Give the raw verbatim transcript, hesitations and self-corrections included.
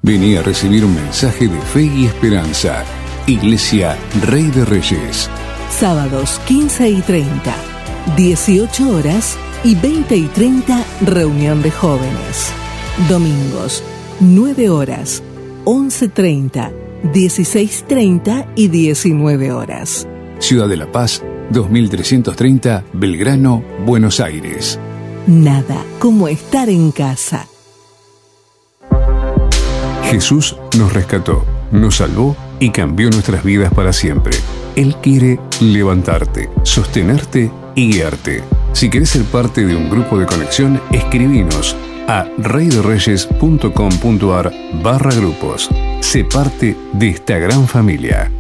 Vení a recibir un mensaje de fe y esperanza. Iglesia Rey de Reyes. Sábados quince y treinta, dieciocho horas y veinte y treinta, reunión de jóvenes. Domingos, nueve horas, once treinta, dieciséis treinta y diecinueve horas. Ciudad de La Paz, dos mil trescientos treinta, Belgrano, Buenos Aires. Nada como estar en casa. Jesús nos rescató, nos salvó y cambió nuestras vidas para siempre. Él quiere levantarte, sostenerte y guiarte. Si querés ser parte de un grupo de conexión, escribinos a reydereyes.com.ar barra grupos. Sé parte de esta gran familia.